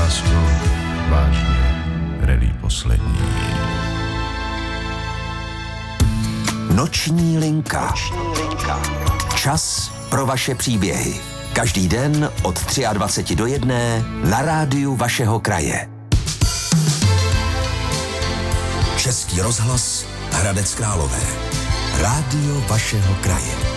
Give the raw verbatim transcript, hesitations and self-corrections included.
lásko, vážně, rally poslední. Noční linka. Noční linka. Čas pro vaše příběhy. Každý den od dvacet tři do jedné na rádiu vašeho kraje. Český rozhlas Hradec Králové. Rádio vašeho kraje.